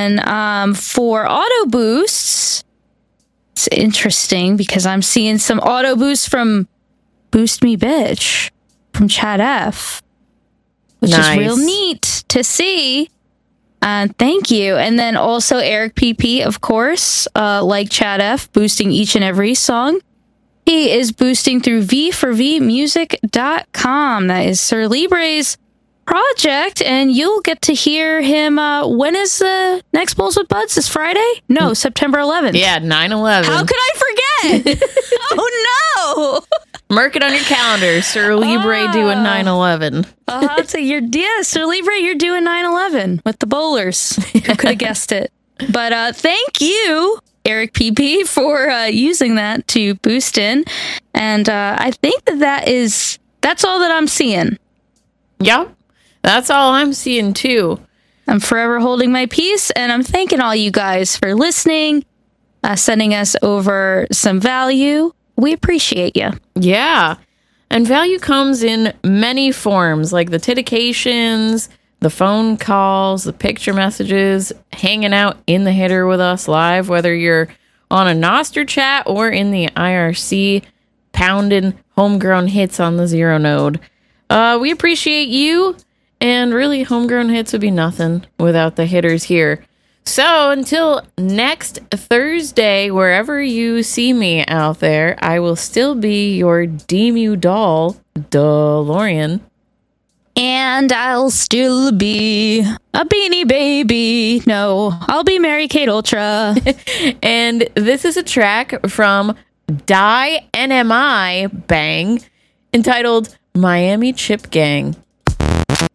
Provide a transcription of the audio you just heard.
then for auto boosts, it's interesting because I'm seeing some auto boosts from Boost Me Bitch from Chad F, which is real neat to see. Thank you. And then also Eric PP, of course, like Chad F, boosting each and every song. He is boosting through v4vmusic.com. That is Sir Libre's project, and you'll get to hear him. When is the next Bowls with Buds? This Friday? No, September 11th. Yeah, 9/11. How could I forget? Oh no! Mark it on your calendar. Sir Libre doing 9/11. So Sir Libre, you're doing 9/11 with the bowlers. Who could have guessed it? But thank you, Eric PP, for using that to boost in. And I think that's all that I'm seeing. Yep. That's all I'm seeing, too. I'm forever holding my peace, and I'm thanking all you guys for listening, sending us over some value. We appreciate you. Yeah. And value comes in many forms, like the titications, the phone calls, the picture messages, hanging out in the hitter with us live, whether you're on a Nostr chat or in the IRC, pounding homegrown hits on the Zero node. We appreciate you. And really, homegrown hits would be nothing without the hitters here. So until next Thursday, wherever you see me out there, I will still be your Demu doll, DeLorean. And I'll still be a Beanie Baby. No, I'll be Mary Kate Ultra. And this is a track from Die NMI Bang entitled Miami Chip Gang.